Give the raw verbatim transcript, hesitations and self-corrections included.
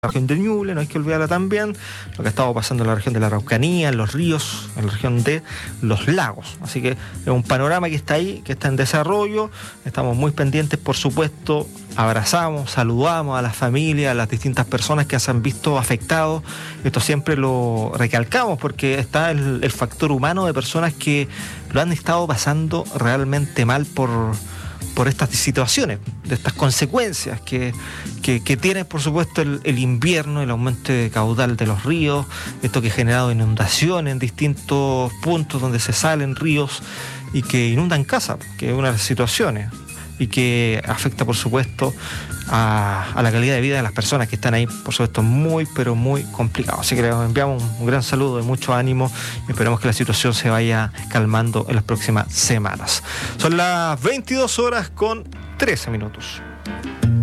La región de Ñuble, no hay que olvidarla también, lo que ha estado pasando en la región de la Araucanía, en los ríos, en la región de los lagos. Así que es un panorama que está ahí, que está en desarrollo. Estamos muy pendientes, por supuesto, abrazamos, saludamos a las familias, a las distintas personas que se han visto afectados. Esto siempre lo recalcamos porque está el, el factor humano de personas que lo han estado pasando realmente mal por... por estas situaciones, de estas consecuencias que, que, que tiene, por supuesto, el, el invierno, el aumento de caudal de los ríos, esto que ha generado inundaciones en distintos puntos donde se salen ríos y que inundan casas, que es una de las situaciones, y que afecta, por supuesto, a, a la calidad de vida de las personas que están ahí, por supuesto, muy, pero muy complicado. Así que les enviamos un, un gran saludo de mucho ánimo y esperemos que la situación se vaya calmando en las próximas semanas. Son las veintidós horas con trece minutos.